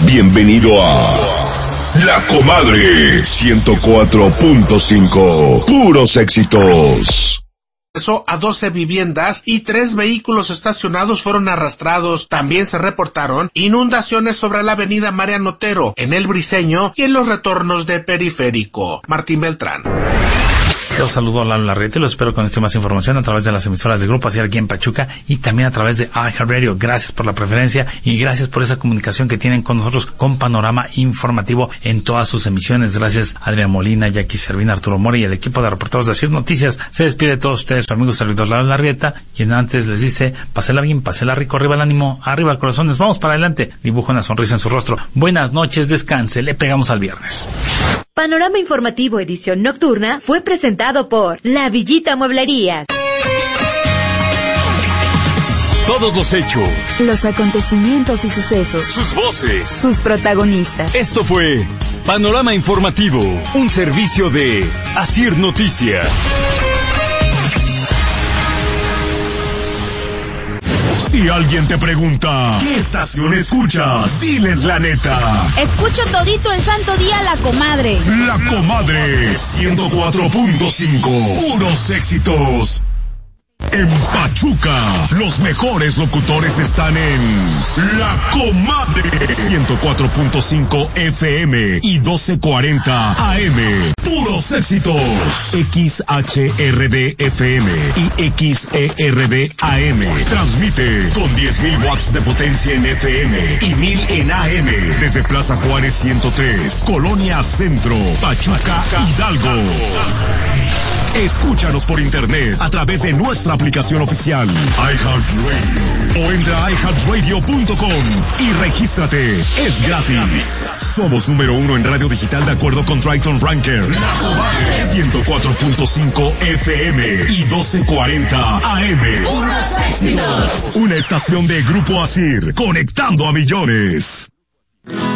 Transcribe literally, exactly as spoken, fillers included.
Bienvenido a La Comadre ciento cuatro punto cinco. Puros éxitos. A doce viviendas y tres vehículos estacionados fueron arrastrados. También se reportaron inundaciones sobre la avenida Mariano Otero, en El Briceño y en los retornos de Periférico. Martín Beltrán. Los saludo a Lalo Larriete y los espero con esta más información a través de las emisoras de Grupo Asir aquí en Pachuca y también a través de iHeartRadio. Gracias por la preferencia y gracias por esa comunicación que tienen con nosotros con panorama informativo en todas sus emisiones. Gracias a Adrián Molina, Jackie Servín, Arturo Mora y el equipo de reporteros de Asir Noticias. Se despide de todos ustedes, su amigo servidor Lalo Larrieta, quien antes les dice, pásela bien, pásela rico, arriba el ánimo, arriba corazones, vamos para adelante, dibuja una sonrisa en su rostro. Buenas noches, descanse, le pegamos al viernes. Panorama Informativo edición nocturna fue presentado por La Villita Mueblerías. Todos los hechos, los acontecimientos y sucesos, sus voces, sus protagonistas. Esto fue Panorama Informativo, un servicio de Asir Noticias. Si alguien te pregunta, ¿qué estación escuchas? Diles la neta. Escucho todito el santo día La Comadre. La Comadre ciento cuatro punto cinco. Puros éxitos. En Pachuca, los mejores locutores están en La Comadre ciento cuatro punto cinco F M y doce cuarenta A M. Puros éxitos. X H R D F M y X E R D A M. Transmite con diez mil watts de potencia en F M y mil en A M desde Plaza Juárez ciento tres, Colonia Centro, Pachuca, Hidalgo. Escúchanos por internet a través de nuestra aplicación oficial iHeartRadio o entra a i heart radio punto com y regístrate. Es gratis. Somos número uno en radio digital de acuerdo con Triton Ranker. La Comadre ciento cuatro punto cinco F M y doce cuarenta A M. Una estación de Grupo Asir, conectando a millones.